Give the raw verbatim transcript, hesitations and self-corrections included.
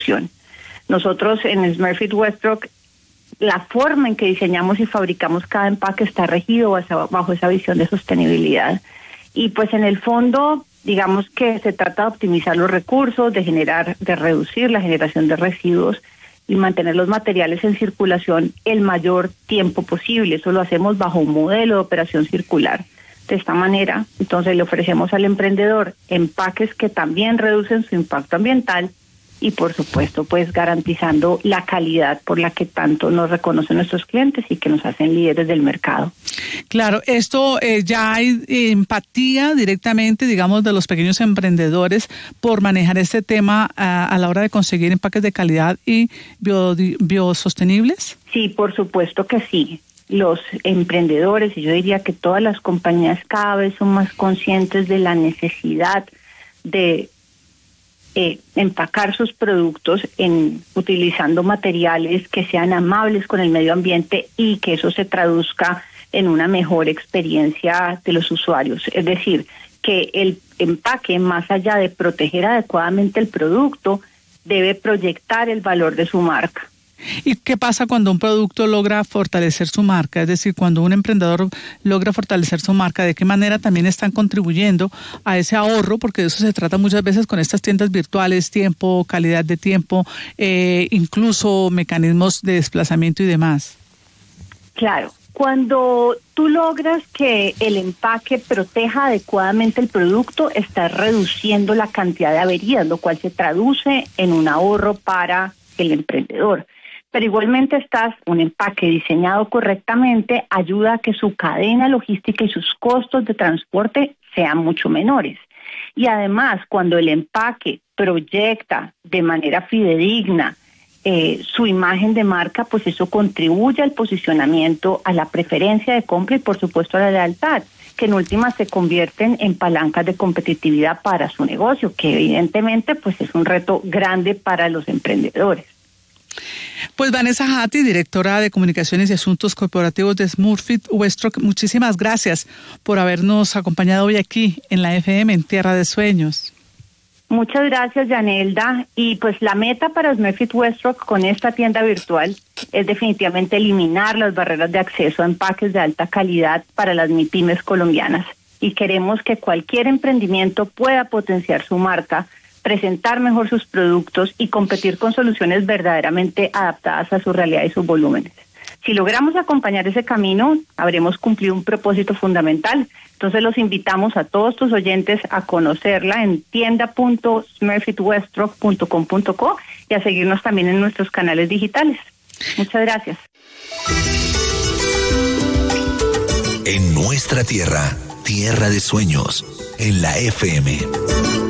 Nosotros en Smurfit Westrock, la forma en que diseñamos y fabricamos cada empaque está regido bajo esa visión de sostenibilidad. Y pues en el fondo, digamos que se trata de optimizar los recursos, de generar, de reducir la generación de residuos y mantener los materiales en circulación el mayor tiempo posible. Eso lo hacemos bajo un modelo de operación circular. De esta manera, entonces le ofrecemos al emprendedor empaques que también reducen su impacto ambiental y por supuesto pues garantizando la calidad por la que tanto nos reconocen nuestros clientes y que nos hacen líderes del mercado. Claro, esto eh, ya hay empatía directamente, digamos, de los pequeños emprendedores por manejar este tema a, a la hora de conseguir empaques de calidad y bio, biosostenibles. Sí, por supuesto que sí. Los emprendedores, y yo diría que todas las compañías cada vez son más conscientes de la necesidad de Eh, empacar sus productos en utilizando materiales que sean amables con el medio ambiente y que eso se traduzca en una mejor experiencia de los usuarios. Es decir, que el empaque, más allá de proteger adecuadamente el producto, debe proyectar el valor de su marca. ¿Y qué pasa cuando un producto logra fortalecer su marca? Es decir, cuando un emprendedor logra fortalecer su marca, ¿de qué manera también están contribuyendo a ese ahorro? Porque de eso se trata muchas veces con estas tiendas virtuales, tiempo, calidad de tiempo, eh, incluso mecanismos de desplazamiento y demás. Claro, cuando tú logras que el empaque proteja adecuadamente el producto, estás reduciendo la cantidad de averías, lo cual se traduce en un ahorro para el emprendedor. Pero igualmente estás, un empaque diseñado correctamente ayuda a que su cadena logística y sus costos de transporte sean mucho menores. Y además, cuando el empaque proyecta de manera fidedigna eh, su imagen de marca, pues eso contribuye al posicionamiento, a la preferencia de compra y por supuesto a la lealtad, que en últimas se convierten en palancas de competitividad para su negocio, que evidentemente pues es un reto grande para los emprendedores. Pues Vanessa Hatti, directora de Comunicaciones y Asuntos Corporativos de Smurfit Westrock, muchísimas gracias por habernos acompañado hoy aquí en la F M, en Tierra de Sueños. Muchas gracias, Yanelda. Y pues la meta para Smurfit Westrock con esta tienda virtual es definitivamente eliminar las barreras de acceso a empaques de alta calidad para las MIPYMES colombianas. Y queremos que cualquier emprendimiento pueda potenciar su marca, presentar mejor sus productos y competir con soluciones verdaderamente adaptadas a su realidad y sus volúmenes. Si logramos acompañar ese camino, habremos cumplido un propósito fundamental. Entonces los invitamos a todos tus oyentes a conocerla en tienda punto smurfit westrock punto com punto co y a seguirnos también en nuestros canales digitales. Muchas gracias. En nuestra tierra, Tierra de Sueños, en la F M.